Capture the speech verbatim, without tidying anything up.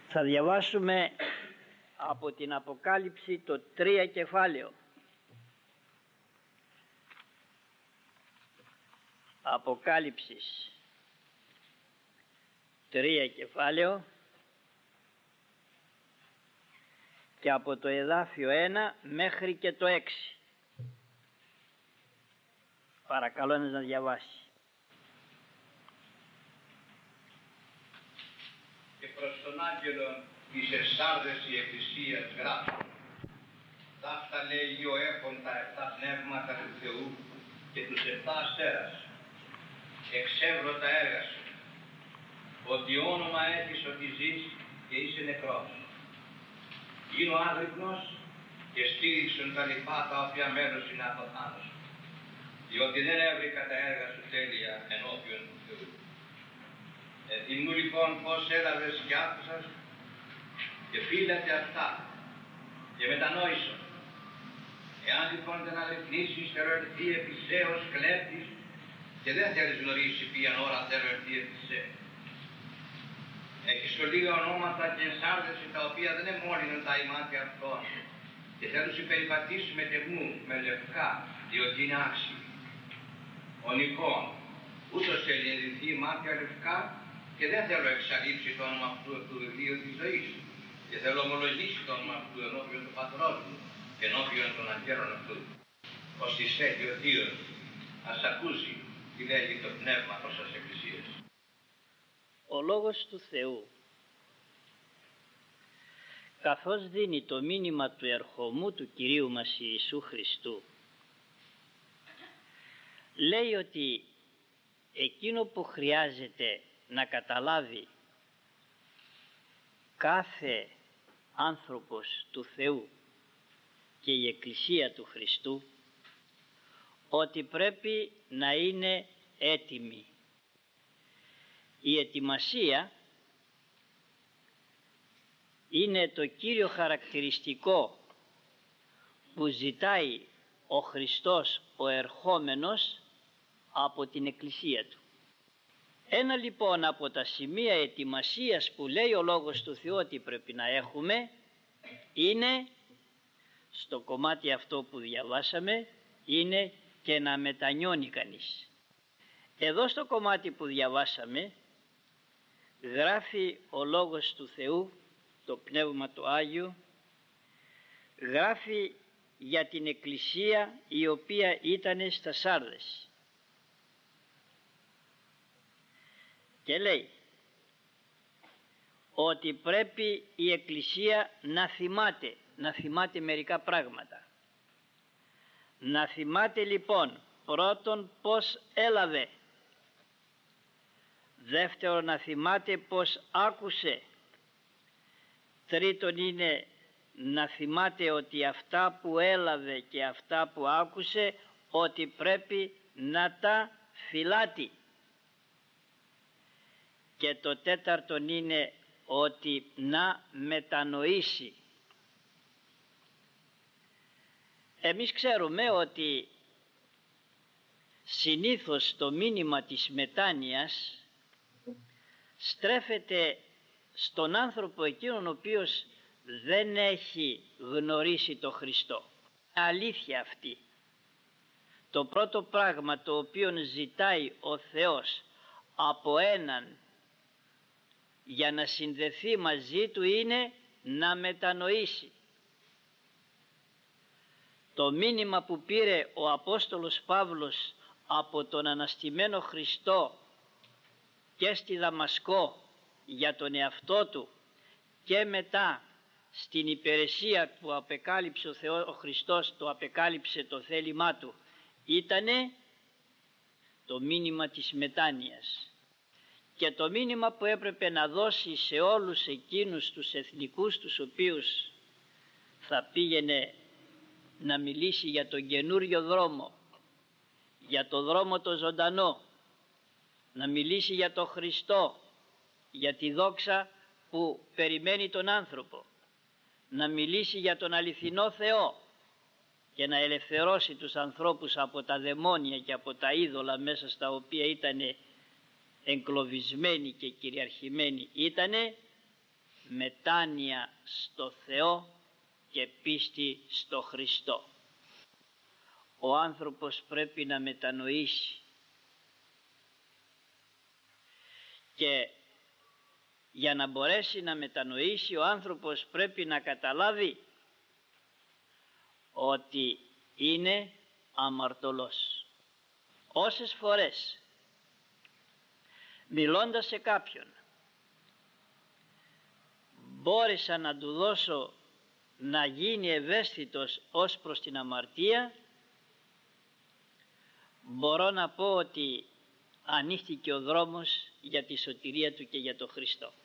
Θα διαβάσουμε από την Αποκάλυψη το τρία κεφάλαιο. Αποκάλυψης τρία κεφάλαιο και από το εδάφιο ένα μέχρι και το έξι. Παρακαλώ ένας να διαβάσει. Και προς τον άγγελον της εσάρδες η εκκλησίας γράφει: ταύτα λέει ο έχων τα επτά πνεύματα του Θεού και τους επτά αστέρας. Εξεύρω τα έργα σου, ότι όνομα έχεις ότι ζεις και είσαι νεκρός. Είναι ο άγρυπνος και στήριξον τα λοιπά τα οποία μέρος είναι από θάνος, διότι δεν έβρικα τα έργα σου τέλεια ενώπιον του Θεού. Εθυμνού λοιπόν πως έλαβες και άκουσας και φύλατε αυτά και μετανόησον. Εάν λοιπόν δεν αληθνήσεις θεωρηθεί επισέως κλέπτης και δεν θέλεις γνωρίσει ποιαν ώρα θεωρηθεί επισέως. Έχεις το λίγα ονόματα και ενσάρδεση τα οποία δεν εμόλυναν τα ημάτια αυτών και θέλουν σου περιπατήσει με τεγμού, με λευκά, διότι είναι άξιοι. Ο Νικόν ούτως θέλει ενδυθεί ημάτια λευκά και δεν θέλω εξαλείψει το όνομα αυτού του βιβλίου της ζωής και θέλω ομολογήσει το όνομα αυτού ενώπιον του πατρός μου και ενώπιον των αγγέλων αυτού. Ως της θέλει ο Θείος, ας ακούσει τι λέγει το πνεύμα τόσας εκκλησίας. Ο Λόγος του Θεού, καθώς δίνει το μήνυμα του ερχομού του Κυρίου μας Ιησού Χριστού, λέει ότι εκείνο που χρειάζεται να καταλάβει κάθε άνθρωπος του Θεού και η Εκκλησία του Χριστού, ότι πρέπει να είναι έτοιμη. Η ετοιμασία είναι το κύριο χαρακτηριστικό που ζητάει ο Χριστός ο ερχόμενος από την Εκκλησία του. Ένα λοιπόν από τα σημεία ετοιμασίας που λέει ο Λόγος του Θεού ότι πρέπει να έχουμε είναι, στο κομμάτι αυτό που διαβάσαμε, είναι και να μετανιώνει κανείς. Εδώ στο κομμάτι που διαβάσαμε γράφει ο Λόγος του Θεού, το Πνεύμα του Άγιου, γράφει για την Εκκλησία η οποία ήταν στα Σάρδες. Και λέει ότι πρέπει η Εκκλησία να θυμάται, να θυμάται μερικά πράγματα. Να θυμάται λοιπόν πρώτον πως έλαβε, δεύτερον να θυμάται πως άκουσε, τρίτον είναι να θυμάται ότι αυτά που έλαβε και αυτά που άκουσε ότι πρέπει να τα φυλάτει. Και το τέταρτον είναι ότι να μετανοήσει. Εμείς ξέρουμε ότι συνήθως το μήνυμα της μετάνοιας στρέφεται στον άνθρωπο εκείνον ο οποίος δεν έχει γνωρίσει το Χριστό. Αλήθεια αυτή. Το πρώτο πράγμα το οποίο ζητάει ο Θεός από έναν για να συνδεθεί μαζί του είναι να μετανοήσει. Το μήνυμα που πήρε ο Απόστολος Παύλος από τον αναστημένο Χριστό και στη Δαμασκό για τον εαυτό του και μετά στην υπηρεσία που απεκάλυψε ο Θεός, ο Χριστός το απεκάλυψε το θέλημά του, ήτανε το μήνυμα της μετάνοιας. Και το μήνυμα που έπρεπε να δώσει σε όλους εκείνους τους εθνικούς τους οποίους θα πήγαινε να μιλήσει για τον καινούριο δρόμο, για το δρόμο το ζωντανό, να μιλήσει για τον Χριστό, για τη δόξα που περιμένει τον άνθρωπο, να μιλήσει για τον αληθινό Θεό και να ελευθερώσει τους ανθρώπους από τα δαιμόνια και από τα είδωλα μέσα στα οποία ήτανε εγκλωβισμένοι και κυριαρχημένοι, ήτανε μετάνοια στο Θεό και πίστη στο Χριστό. Ο άνθρωπος πρέπει να μετανοήσει και για να μπορέσει να μετανοήσει ο άνθρωπος πρέπει να καταλάβει ότι είναι αμαρτωλός. Όσες φορές μιλώντας σε κάποιον μπόρεσα να του δώσω να γίνει ευαίσθητος ως προς την αμαρτία, μπορώ να πω ότι ανοίχθηκε ο δρόμος για τη σωτηρία του και για τον Χριστό.